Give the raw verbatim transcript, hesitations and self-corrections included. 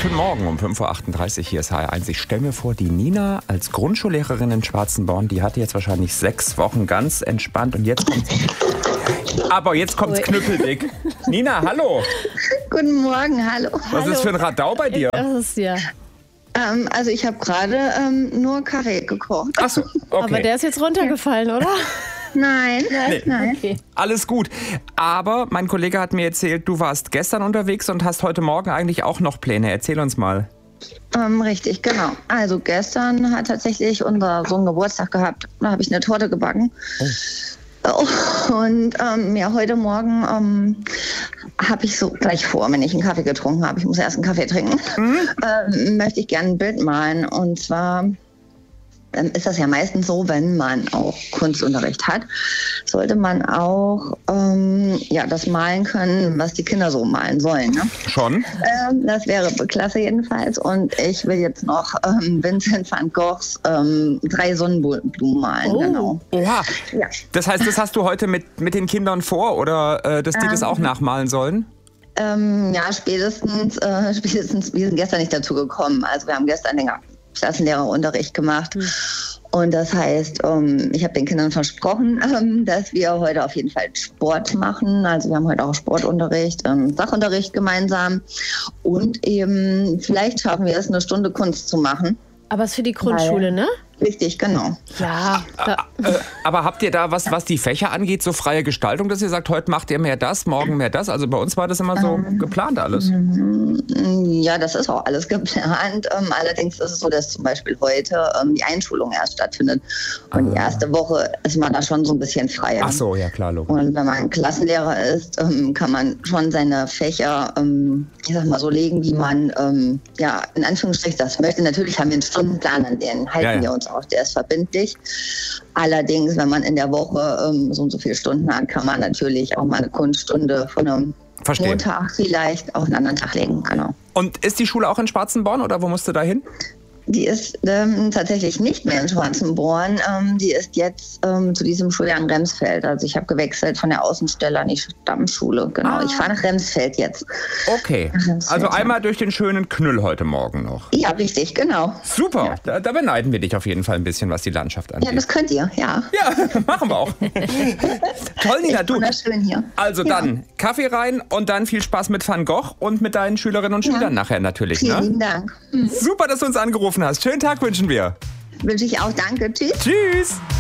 Guten Morgen um fünf Uhr achtunddreißig, hier ist H R eins. Ich stelle mir vor, die Nina als Grundschullehrerin in Schwarzenborn, die hatte jetzt wahrscheinlich sechs Wochen ganz entspannt und jetzt kommt's. Aber jetzt kommt's knüppeldick. Nina, hallo. Guten Morgen, hallo. Was hallo. ist für ein Radau bei dir? Das ist ja. Ähm, also ich habe gerade ähm, nur Kaffee gekocht. Ach so, okay. Aber der ist jetzt runtergefallen, oder? Nein, Nee. nein. Okay. Alles gut. Aber mein Kollege hat mir erzählt, du warst gestern unterwegs und hast heute Morgen eigentlich auch noch Pläne. Erzähl uns mal. Ähm, richtig, genau. Also gestern hat tatsächlich unser Sohn Geburtstag gehabt. Da habe ich eine Torte gebacken. Oh. Und ähm, ja, heute Morgen ähm, habe ich so gleich vor, wenn ich einen Kaffee getrunken habe, ich muss erst einen Kaffee trinken, mhm. ähm, möchte ich gerne ein Bild malen. Und zwar ähm, ist das ja meistens so, wenn man auch Kunstunterricht hat, sollte man auch ähm, ja, das malen können, was die Kinder so malen sollen. Ne? Schon? Ähm, das wäre klasse jedenfalls. Und ich will jetzt noch ähm, Vincent van Goghs ähm, drei Sonnenblumen malen. Oh. Genau. Oha. Ja. Das heißt, das hast du heute mit, mit den Kindern vor oder äh, dass die das auch nachmalen sollen? Ähm, ja, spätestens, äh, spätestens, wir sind gestern nicht dazu gekommen. Also wir haben gestern länger Klassenlehrerunterricht gemacht. Mhm. Und das heißt, ähm, ich habe den Kindern versprochen, ähm, dass wir heute auf jeden Fall Sport machen. Also wir haben heute auch Sportunterricht, ähm, Sachunterricht gemeinsam. Und eben, vielleicht schaffen wir es, eine Stunde Kunst zu machen. Aber es ist für die Grundschule, Weil, ne? Richtig, genau. Ja. Da. Äh, aber habt ihr da was, was die Fächer angeht, so freie Gestaltung, dass ihr sagt, heute macht ihr mehr das, morgen mehr das? Also bei uns war das immer so ähm, geplant alles. Ja, das ist auch alles geplant. Ähm, allerdings ist es so, dass zum Beispiel heute ähm, die Einschulung erst stattfindet. Und ah. die erste Woche ist man da schon so ein bisschen freier. Ach so, ja klar, logisch. Und wenn man Klassenlehrer ist, ähm, kann man schon seine Fächer, ähm, ich sag mal so legen, wie man, ähm, ja, in Anführungsstrichen das möchte. Natürlich haben wir einen Stundenplan, an den halten ja, ja. wir uns auch, der ist verbindlich. Allerdings, wenn man in der Woche ähm, so und so viele Stunden hat, kann man natürlich auch mal eine Kunststunde von einem Verstehen. Montag vielleicht auf einen anderen Tag legen. Genau. Und ist die Schule auch in Schwarzenborn oder wo musst du da hin? Die ist ähm, tatsächlich nicht mehr in Schwarzenborn. Ähm, die ist jetzt ähm, zu diesem Schuljahr in Remsfeld. Also ich habe gewechselt von der Außenstelle an die Stammschule. Genau. Ah. Ich fahre nach Remsfeld jetzt. Okay. Remsfeld, also einmal ja. durch den schönen Knüll heute Morgen noch. Ja, richtig, genau. Super. Ja. Da, da beneiden wir dich auf jeden Fall ein bisschen, was die Landschaft angeht. Ja, das könnt ihr, ja. Ja, machen wir auch. Toll, Nina, du. Wunderschön hier. Also ja. dann Kaffee rein und dann viel Spaß mit Van Gogh und mit deinen Schülerinnen und Schülern ja. nachher natürlich. Vielen ne? Dank. Mhm. Super, dass du uns angerufen hast. Schönen Tag wünschen wir. Wünsche ich auch. Danke. Tschüss. Tschüss.